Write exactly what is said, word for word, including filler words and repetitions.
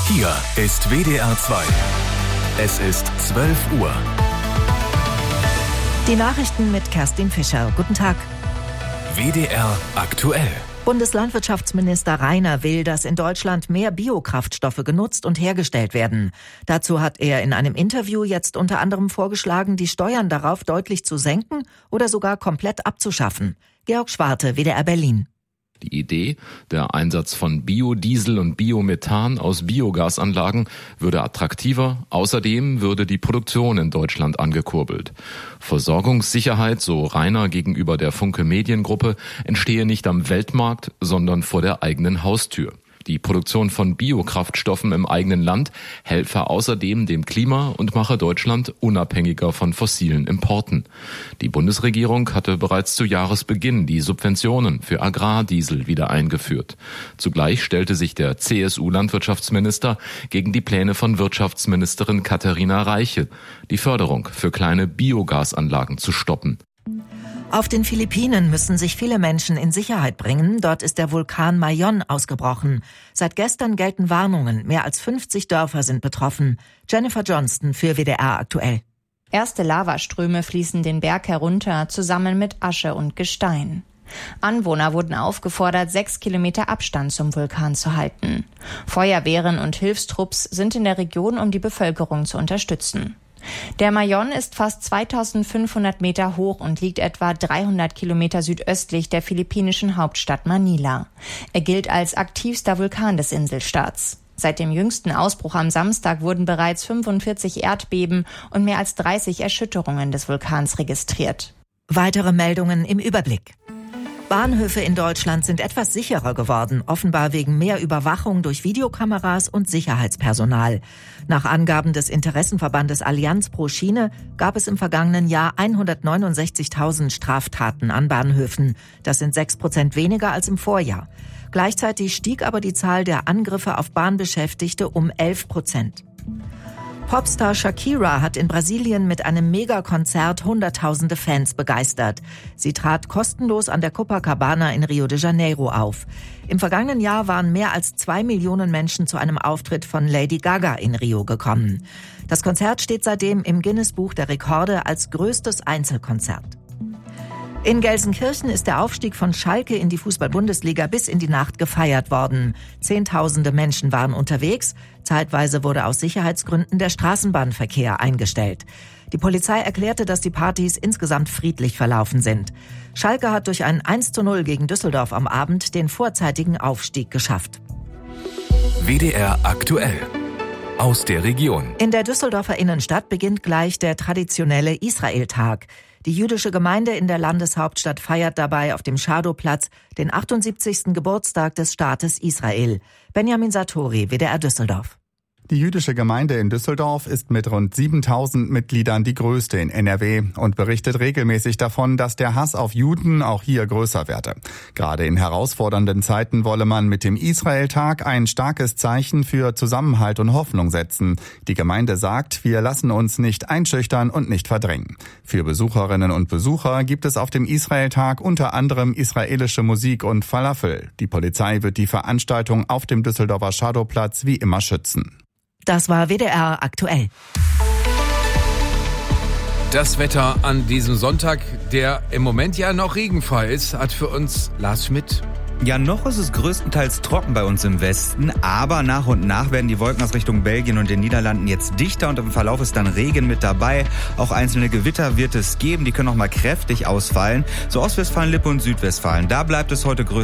Hier ist W D R zwei. Es ist zwölf Uhr. Die Nachrichten mit Kerstin Fischer. Guten Tag. W D R aktuell. Bundeslandwirtschaftsminister Rainer will, dass in Deutschland mehr Biokraftstoffe genutzt und hergestellt werden. Dazu hat er in einem Interview jetzt unter anderem vorgeschlagen, die Steuern darauf deutlich zu senken oder sogar komplett abzuschaffen. Georg Schwarte, W D R Berlin. Die Idee, der Einsatz von Biodiesel und Biomethan aus Biogasanlagen würde attraktiver. Außerdem würde die Produktion in Deutschland angekurbelt. Versorgungssicherheit, so Rainer gegenüber der Funke Mediengruppe, entstehe nicht am Weltmarkt, sondern vor der eigenen Haustür. Die Produktion von Biokraftstoffen im eigenen Land helfe außerdem dem Klima und mache Deutschland unabhängiger von fossilen Importen. Die Bundesregierung hatte bereits zu Jahresbeginn die Subventionen für Agrardiesel wieder eingeführt. Zugleich stellte sich der C S U-Landwirtschaftsminister gegen die Pläne von Wirtschaftsministerin Katharina Reiche, die Förderung für kleine Biogasanlagen zu stoppen. Auf den Philippinen müssen sich viele Menschen in Sicherheit bringen. Dort ist der Vulkan Mayon ausgebrochen. Seit gestern gelten Warnungen. Mehr als fünfzig Dörfer sind betroffen. Jennifer Johnston für W D R aktuell. Erste Lavaströme fließen den Berg herunter, zusammen mit Asche und Gestein. Anwohner wurden aufgefordert, sechs Kilometer Abstand zum Vulkan zu halten. Feuerwehren und Hilfstrupps sind in der Region, um die Bevölkerung zu unterstützen. Der Mayon ist fast zweitausendfünfhundert Meter hoch und liegt etwa dreihundert Kilometer südöstlich der philippinischen Hauptstadt Manila. Er gilt als aktivster Vulkan des Inselstaats. Seit dem jüngsten Ausbruch am Samstag wurden bereits fünfundvierzig Erdbeben und mehr als dreißig Erschütterungen des Vulkans registriert. Weitere Meldungen im Überblick. Bahnhöfe in Deutschland sind etwas sicherer geworden, offenbar wegen mehr Überwachung durch Videokameras und Sicherheitspersonal. Nach Angaben des Interessenverbandes Allianz pro Schiene gab es im vergangenen Jahr hundertneunundsechzigtausend Straftaten an Bahnhöfen. Das sind sechs Prozent weniger als im Vorjahr. Gleichzeitig stieg aber die Zahl der Angriffe auf Bahnbeschäftigte um elf Prozent. Popstar Shakira hat in Brasilien mit einem Megakonzert hunderttausende Fans begeistert. Sie trat kostenlos an der Copacabana in Rio de Janeiro auf. Im vergangenen Jahr waren mehr als zwei Millionen Menschen zu einem Auftritt von Lady Gaga in Rio gekommen. Das Konzert steht seitdem im Guinness-Buch der Rekorde als größtes Einzelkonzert. In Gelsenkirchen ist der Aufstieg von Schalke in die Fußball-Bundesliga bis in die Nacht gefeiert worden. Zehntausende Menschen waren unterwegs. Zeitweise wurde aus Sicherheitsgründen der Straßenbahnverkehr eingestellt. Die Polizei erklärte, dass die Partys insgesamt friedlich verlaufen sind. Schalke hat durch ein eins zu null gegen Düsseldorf am Abend den vorzeitigen Aufstieg geschafft. W D R aktuell. Aus der Region. In der Düsseldorfer Innenstadt beginnt gleich der traditionelle Israel-Tag. Die jüdische Gemeinde in der Landeshauptstadt feiert dabei auf dem Schadowplatz den achtundsiebzigsten Geburtstag des Staates Israel. Benjamin Satori, W D R Düsseldorf. Die jüdische Gemeinde in Düsseldorf ist mit rund siebentausend Mitgliedern die größte in N R W und berichtet regelmäßig davon, dass der Hass auf Juden auch hier größer werde. Gerade in herausfordernden Zeiten wolle man mit dem Israel-Tag ein starkes Zeichen für Zusammenhalt und Hoffnung setzen. Die Gemeinde sagt, wir lassen uns nicht einschüchtern und nicht verdrängen. Für Besucherinnen und Besucher gibt es auf dem Israel-Tag unter anderem israelische Musik und Falafel. Die Polizei wird die Veranstaltung auf dem Düsseldorfer Schadowplatz wie immer schützen. Das war W D R aktuell. Das Wetter an diesem Sonntag, der im Moment ja noch regenfrei ist, hat für uns Lars Schmidt. Ja, noch ist es größtenteils trocken bei uns im Westen, aber nach und nach werden die Wolken aus Richtung Belgien und den Niederlanden jetzt dichter und im Verlauf ist dann Regen mit dabei. Auch einzelne Gewitter wird es geben, die können auch mal kräftig ausfallen. So Ostwestfalen, Lippe und Südwestfalen, da bleibt es heute größtenteils